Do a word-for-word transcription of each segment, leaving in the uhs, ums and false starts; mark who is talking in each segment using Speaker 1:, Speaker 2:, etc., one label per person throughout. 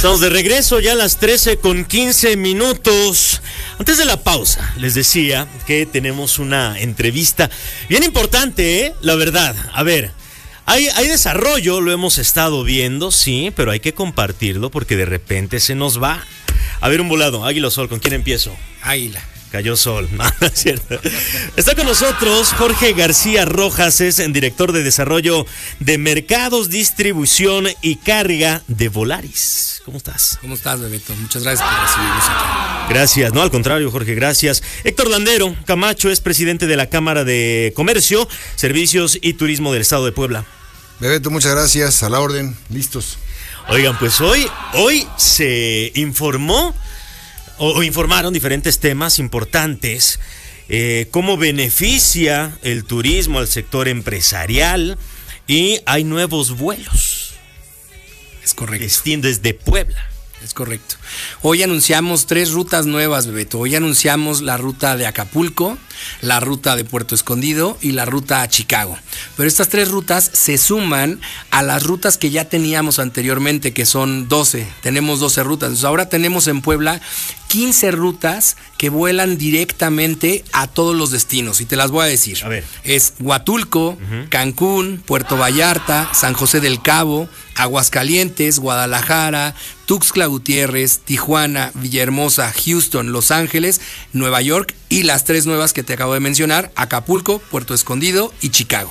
Speaker 1: Estamos de regreso ya a las trece con quince minutos. Antes de la pausa, les decía que tenemos una entrevista bien importante, ¿eh? La verdad. A ver, hay, hay desarrollo, lo hemos estado viendo, sí, pero hay que compartirlo porque de repente se nos va. A ver, un volado, Águila o Sol, ¿con quién empiezo?
Speaker 2: Águila.
Speaker 1: Cayó Sol, no, no es cierto. Está con nosotros Jorge García Rojas, es el director de desarrollo de mercados, distribución y carga de Volaris. ¿Cómo estás?
Speaker 2: ¿Cómo estás, Bebeto? Muchas gracias por recibirnos aquí.
Speaker 1: Gracias, no, al contrario, Jorge, gracias. Héctor Landero Camacho es presidente de la Cámara de Comercio, Servicios y Turismo del Estado de Puebla.
Speaker 3: Bebeto, muchas gracias, a la orden, listos.
Speaker 1: Oigan, pues hoy, hoy se informó o, o informaron diferentes temas importantes, eh, cómo beneficia el turismo al sector empresarial y hay nuevos vuelos.
Speaker 2: Es correcto.
Speaker 1: Destin desde Puebla.
Speaker 2: Es correcto. Hoy anunciamos tres rutas nuevas, Bebeto. Hoy anunciamos la ruta de Acapulco, la ruta de Puerto Escondido y la ruta a Chicago. Pero estas tres rutas se suman a las rutas que ya teníamos anteriormente, que son doce. Tenemos doce rutas. Entonces ahora tenemos en Puebla quince rutas que vuelan directamente a todos los destinos. Y te las voy a decir.
Speaker 1: A ver.
Speaker 2: Es Huatulco, uh-huh. Cancún, Puerto Vallarta, San José del Cabo, Aguascalientes, Guadalajara, Tuxtla Gutiérrez, Tijuana, Villahermosa, Houston, Los Ángeles, Nueva York y las tres nuevas que te acabo de mencionar, Acapulco, Puerto Escondido y Chicago.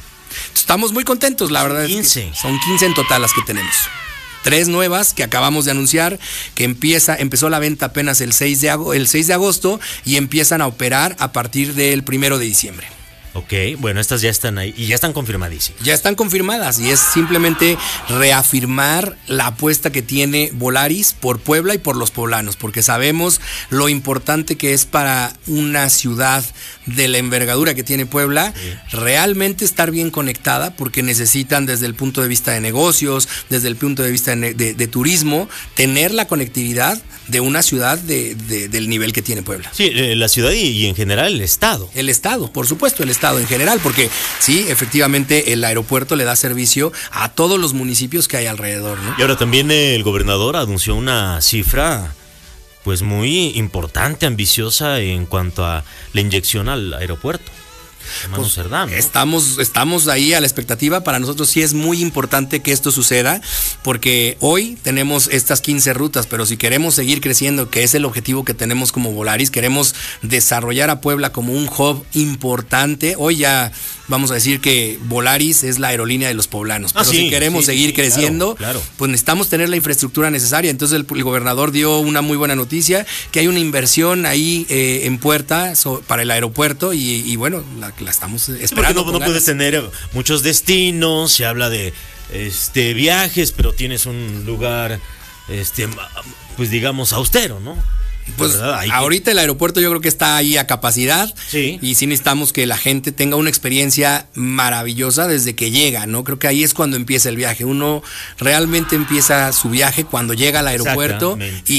Speaker 2: Estamos muy contentos, la verdad.
Speaker 1: quince.
Speaker 2: Es que son quince en total las que tenemos. Tres nuevas que acabamos de anunciar, que empieza, empezó la venta apenas el seis de agosto y empiezan a operar a partir del primero de diciembre.
Speaker 1: Ok, bueno, estas ya están ahí y ya están confirmadísimas.
Speaker 2: Ya están confirmadas y es simplemente reafirmar la apuesta que tiene Volaris por Puebla y por los poblanos, porque sabemos lo importante que es para una ciudad de la envergadura que tiene Puebla, sí, realmente estar bien conectada, porque necesitan desde el punto de vista de negocios, desde el punto de vista de, de, de turismo, tener la conectividad de una ciudad de, de, del nivel que tiene Puebla.
Speaker 1: Sí, eh, la ciudad y, y en general el estado.
Speaker 2: El estado, por supuesto, el estado en general, porque sí, efectivamente el aeropuerto le da servicio a todos los municipios que hay alrededor, ¿no?
Speaker 1: Y ahora también el gobernador anunció una cifra pues muy importante, ambiciosa en cuanto a la inyección al aeropuerto. Pues, Cerdán, ¿no? Estamos,
Speaker 2: estamos ahí a la expectativa. Para nosotros sí es muy importante que esto suceda, porque hoy tenemos estas quince rutas, pero si queremos seguir creciendo, que es el objetivo que tenemos como Volaris, queremos desarrollar a Puebla como un hub importante. Hoy ya vamos a decir que Volaris es la aerolínea de los poblanos, pero ah, sí, si queremos sí, seguir sí, creciendo, claro, claro, pues necesitamos tener la infraestructura necesaria. Entonces el, el gobernador dio una muy buena noticia, que hay una inversión ahí eh, en puerta so, para el aeropuerto y, y bueno, la, la estamos esperando.
Speaker 1: Porque no, no puedes tener muchos destinos, se habla de este viajes, pero tienes un lugar este pues digamos austero, ¿no?
Speaker 2: Pues ahorita que... el aeropuerto yo creo que está ahí a capacidad,
Speaker 1: sí,
Speaker 2: y sí necesitamos que la gente tenga una experiencia maravillosa desde que llega, ¿no? Creo que ahí es cuando empieza el viaje. Uno realmente empieza su viaje cuando llega al aeropuerto y